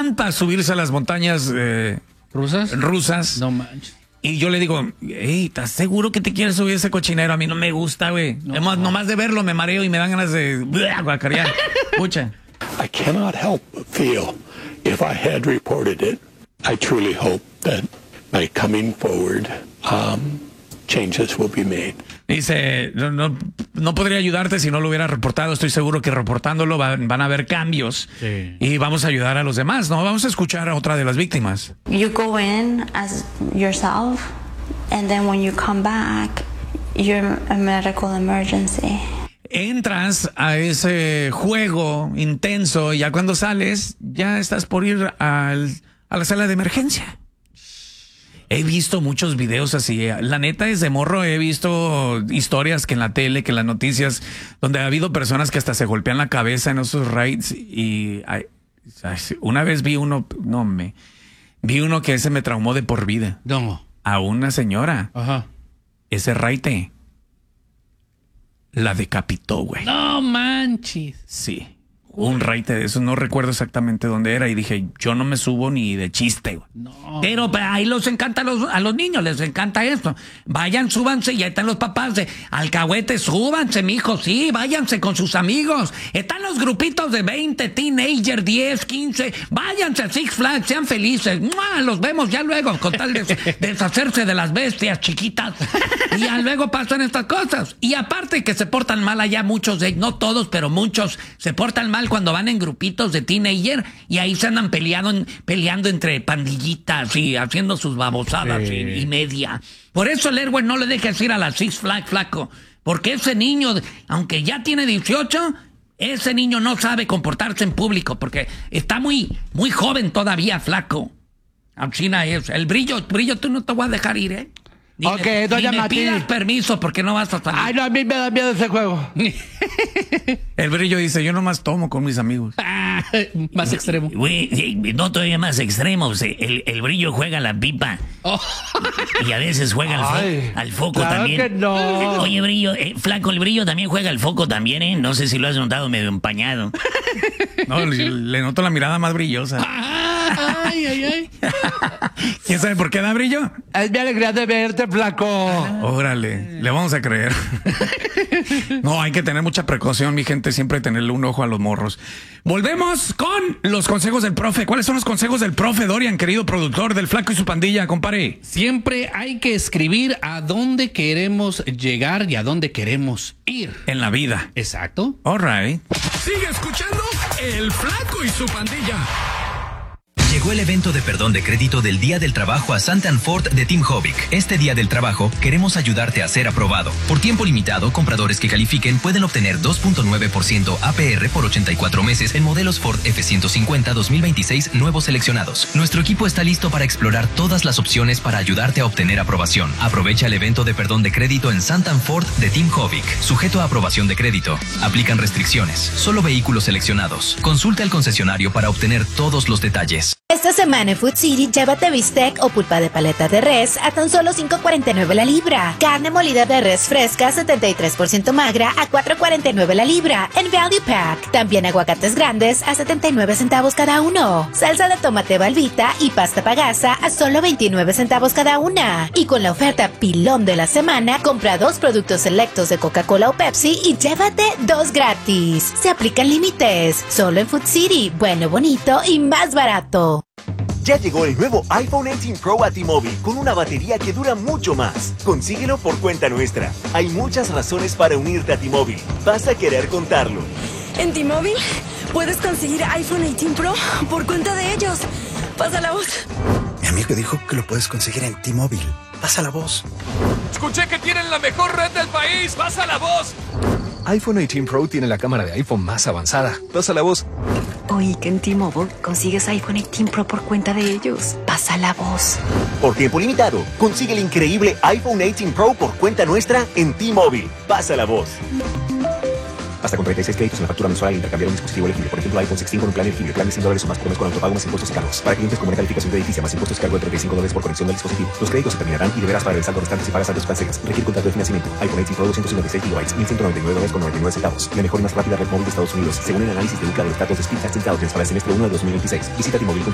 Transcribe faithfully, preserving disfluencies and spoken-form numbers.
van para subirse a las montañas eh, ¿Rusas? rusas. No manches. Y yo le digo, hey, ¿estás seguro que te quieres subir ese cochinero? A mí no me gusta, güey. No, Además, no. Nomás de verlo me mareo y me dan ganas de guacarear. Escucha. I cannot help but feel if I had reported it, I truly hope that by coming forward, um, changes will be made. Dice, no, no, no podría ayudarte si no lo hubiera reportado. Estoy seguro que reportándolo van, van a haber cambios. Sí. Y vamos a ayudar a los demás, ¿no? Vamos a escuchar a otra de las víctimas. You go in as yourself, and then when you come back, you're a medical emergency. Entras a ese juego intenso y ya cuando sales, ya estás por ir al, a la sala de emergencia. He visto muchos videos así. La neta, desde morro he visto historias que en la tele, que en las noticias, donde ha habido personas que hasta se golpean la cabeza en esos raids. Y ay, una vez vi uno, no me, vi uno que ese me traumó de por vida. No. A una señora. Ajá. Ese raite la decapitó, güey. No manches. Sí. Un raite de eso, no recuerdo exactamente dónde era y dije, yo no me subo ni de chiste, güey. No. Pero pues, ahí los encanta a los, a los niños, les encanta esto. Vayan, súbanse, y ahí están los papás de alcahuete, súbanse, mijo, sí, váyanse con sus amigos. Están los grupitos de veinte, teenager, diez, quince, váyanse a Six Flags, sean felices. ¡Mua! Los vemos ya luego, con tal de deshacerse de las bestias chiquitas. Y ya luego pasan estas cosas. Y aparte que se portan mal allá, muchos de, no todos, pero muchos se portan mal cuando van en grupitos de teenager y ahí se andan peleando, peleando entre pandillitas y haciendo sus babosadas sí. y, y media. Por eso el Erwin no le dejes ir a la Six Flags, flaco. Porque ese niño, aunque ya tiene dieciocho, ese niño no sabe comportarse en público porque está muy, muy joven todavía, flaco. Alcina es. El brillo, brillo, tú no te voy a dejar ir, ¿eh? Ni ok, le, doña ni me Matilde. pidas permiso porque no vas a salir. Ay, no, a mí me da miedo ese juego. El brillo dice, yo nomás tomo con mis amigos. Ah, más extremo. Güey, no todavía más extremo. El, el brillo juega la pipa. Oh. Y a veces juega al, fo Ay, al foco claro también. Que no. Oye, brillo, eh, flaco, el brillo también juega al foco también, ¿eh? No sé si lo has notado medio empañado. No, le, le noto la mirada más brillosa. Ay, ay, ay. ¿Quién sabe por qué da brillo? Es mi alegría de verte, flaco. Órale, le vamos a creer. No, hay que tener mucha precaución, mi gente, siempre tenerle un ojo a los morros. Volvemos con los consejos del profe. ¿Cuáles son los consejos del profe Dorian, querido productor del Flaco y su pandilla, compadre? Siempre hay que escribir a dónde queremos llegar y a dónde queremos ir. En la vida. Exacto. All right. Sigue escuchando El Flaco y su pandilla. Llegó el evento de perdón de crédito del Día del Trabajo a Santan Ford de Tim Hovick. Este Día del Trabajo queremos ayudarte a ser aprobado. Por tiempo limitado, compradores que califiquen pueden obtener dos punto nueve por ciento A P R por ochenta y cuatro meses en modelos Ford F ciento cincuenta dos mil veintiséis nuevos seleccionados. Nuestro equipo está listo para explorar todas las opciones para ayudarte a obtener aprobación. Aprovecha el evento de perdón de crédito en Santan Ford de Tim Hovick. Sujeto a aprobación de crédito. Aplican restricciones. Solo vehículos seleccionados. Consulta al concesionario para obtener todos los detalles. Esta semana en Food City, llévate bistec o pulpa de paleta de res a tan solo cinco cuarenta y nueve la libra. Carne molida de res fresca setenta y tres por ciento magra a cuatro cuarenta y nueve la libra en Value Pack. También aguacates grandes a setenta y nueve centavos cada uno. Salsa de tomate Valvita y pasta pagasa a solo veintinueve centavos cada una. Y con la oferta pilón de la semana, compra dos productos selectos de Coca-Cola o Pepsi y llévate dos gratis. Se aplican límites. Solo en Food City. Bueno, bonito y más barato. Ya llegó el nuevo iPhone dieciocho Pro a T-Mobile con una batería que dura mucho más. Consíguelo por cuenta nuestra. Hay muchas razones para unirte a T-Mobile. Vas a querer contarlo. En T-Mobile puedes conseguir iPhone dieciocho Pro por cuenta de ellos. Pasa la voz. Mi amigo dijo que lo puedes conseguir en T-Mobile. Pasa la voz. Escuché que tienen la mejor red del país. Pasa la voz. iPhone dieciocho Pro tiene la cámara de iPhone más avanzada. Pasa la voz. Oí que en T-Mobile consigues iPhone dieciocho Pro por cuenta de ellos. Pasa la voz. Por tiempo limitado, consigue el increíble iPhone dieciocho Pro por cuenta nuestra en T-Mobile. Pasa la voz. Hasta con treinta y seis créditos en la factura mensual al intercambiar un dispositivo elegible. Por ejemplo, iPhone dieciséis con un plan elegible. Plan de cien dólares o más por mes con autopago más impuestos y cargos. Para clientes con buena calificación crediticia más impuestos y cargo de treinta y cinco dólares por conexión del dispositivo. Los créditos se terminarán y deberás pagar el saldo restante si pagas antes cancelas. Requiere contrato de financiamiento. iPhone dieciocho Pro doscientos cincuenta y seis gigabytes, mil ciento noventa y nueve dólares con noventa y nueve centavos. La mejor y más rápida red móvil de Estados Unidos, según el análisis de U C A de los datos de Speed Test Intelligence para el semestre uno de dos mil veintiséis. Visita T-Mobile.